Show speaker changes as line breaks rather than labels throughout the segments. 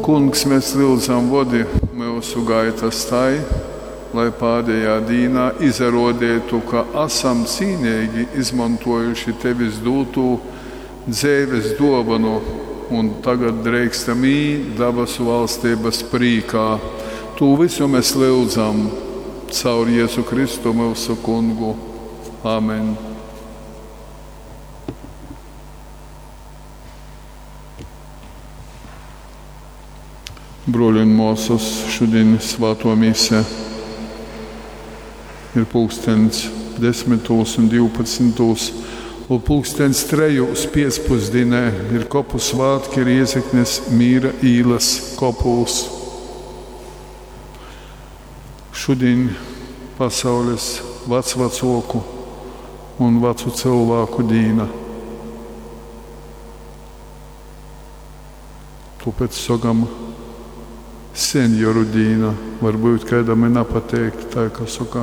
Kungs, mēs lūdzam vodi mūsu gaitas tai, lai pēdējā dīnā izrādītu, ka esam cīnīgi izmantojuši tevis dūtu dzīves dāvanu un tagad drīkstam debesu valstības prīkā. Tu visu mēs lūdzam caur Jēzu Kristu mūsu Kungu. Āmen. Broļi un mūsas, šodien svēto mise ir 10:10 un 12. Un 3:00 pēcpusdienā ir kopu svētki Rēzeknes Mīra ielas kopūs. Šodien pasaules vecvecāku un vecu cilvēku diena. Tāpēc sakam senioru diena. Varbūt kādam ir nepateikti tā, ka saka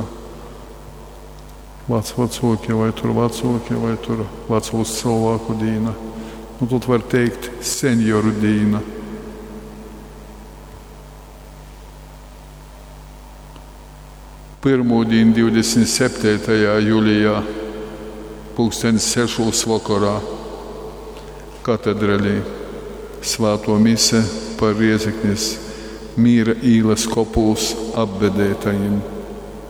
vecvecāki vai tur vecāki vai tur vecos cilvēku diena. Nu, tad var teikt senioru diena. Pirmdien 27. jūlijā 6:00 vakarā katedrālī svēto mise par Rēzeknes Mīra ielas kopūs apbedētajiem.